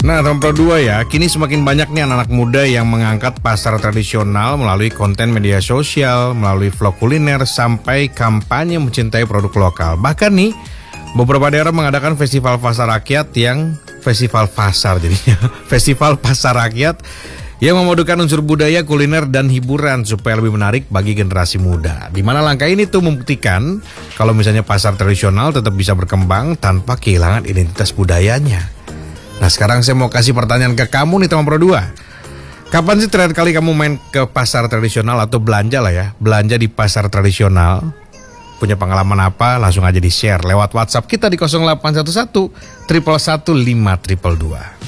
Nah, teman Pro 2 ya, kini semakin banyak nih anak-anak muda yang mengangkat pasar tradisional melalui konten media sosial, melalui vlog kuliner, sampai kampanye mencintai produk lokal. Bahkan nih, beberapa daerah mengadakan festival pasar rakyat festival pasar rakyat yang memadukan unsur budaya, kuliner, dan hiburan supaya lebih menarik bagi generasi muda. Di mana langkah ini tuh membuktikan kalau misalnya pasar tradisional tetap bisa berkembang tanpa kehilangan identitas budayanya. Nah, sekarang saya mau kasih pertanyaan ke kamu nih teman Pro 2. Kapan sih terakhir kali kamu main ke pasar tradisional atau belanja lah ya? Belanja di pasar tradisional. Punya pengalaman apa? Langsung aja di-share lewat WhatsApp kita di 0811 111 522.